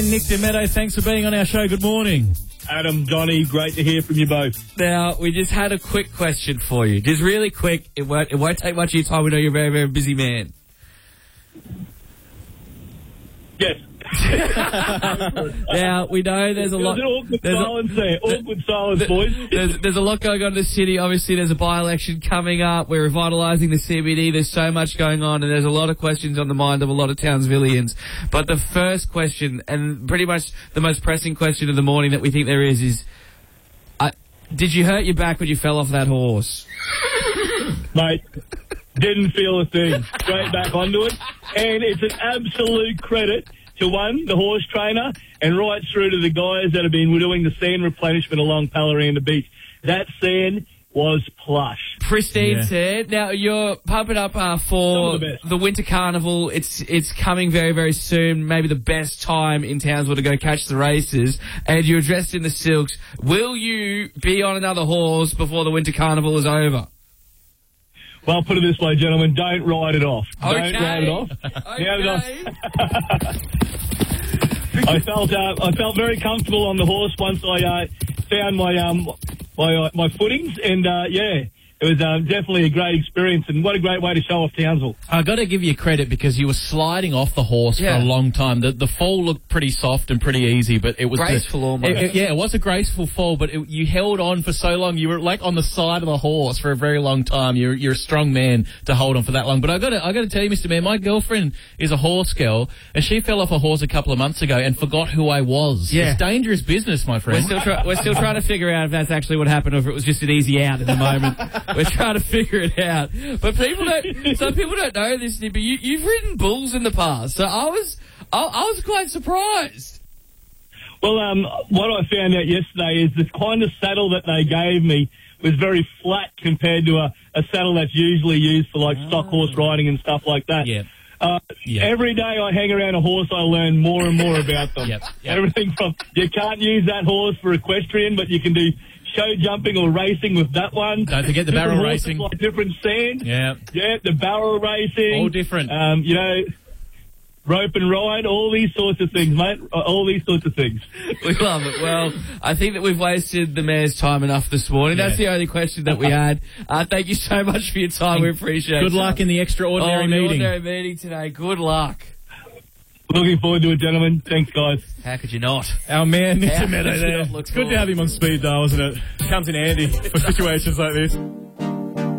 man, Nick DeMetto, thanks for being on our show. Good morning. Adam, Johnny, great to hear from you both. Now, we just had a quick question for you. Just really quick. It won't take much of your time. We know you're a very, very busy man. Yes. Now, we know there's a lot... There's an awkward silence there. Awkward silence, boys. There's a lot going on in the city. Obviously, there's a by-election coming up. We're revitalising the CBD. There's so much going on, and there's a lot of questions on the mind of a lot of Townsvillians. But the first question, and pretty much the most pressing question of the morning that we think there is did you hurt your back when you fell off that horse? Mate, didn't feel a thing. Straight back onto it. And it's an absolute credit to the horse trainer, and right through to the guys that have been doing the sand replenishment along Pallaranda Beach. That sand was plush. Pristine sand. Now, you're pumping up for the Winter Carnival. It's coming very, very soon. Maybe the best time in Townsville to go catch the races. And you're dressed in the silks. Will you be on another horse before the Winter Carnival is over? Well, put it this way, gentlemen, don't ride it off. Okay. Don't ride it off. Okay. I felt very comfortable on the horse once I found my footings, and it was definitely a great experience, and what a great way to show off Townsville. I got to give you credit because you were sliding off the horse for a long time. The fall looked pretty soft and pretty easy, but it was graceful almost. It was a graceful fall, but you held on for so long. You were like on the side of the horse for a very long time. You're a strong man to hold on for that long. But I got to tell you, Mr. Man, my girlfriend is a horse girl, and she fell off a horse a couple of months ago and forgot who I was. Yeah. It's dangerous business, my friend. We're still trying to figure out if that's actually what happened or if it was just an easy out at the moment. We're trying to figure it out. But some people don't know this, but you've ridden bulls in the past, so I was quite surprised. Well, what I found out yesterday is the kind of saddle that they gave me was very flat compared to a saddle that's usually used for like stock horse riding and stuff like that. Yeah. Every day I hang around a horse, I learn more and more about them. Everything from you can't use that horse for equestrian, but you can do show jumping or racing with that one. Don't forget the barrel racing. Like different sand. Yeah, the barrel racing. All different. Rope and ride, all these sorts of things, mate. All these sorts of things. We love it. Well, I think that we've wasted the mayor's time enough this morning. That's the only question that we had. Thank you so much for your time. We appreciate it. Good luck in the extraordinary meeting. Ordinary meeting today. Good luck. Looking forward to it, gentlemen. Thanks, guys. How could you not? Our man, Nick DeMetto there. It's good to have him on speed dial, isn't it? Comes in handy for situations like this.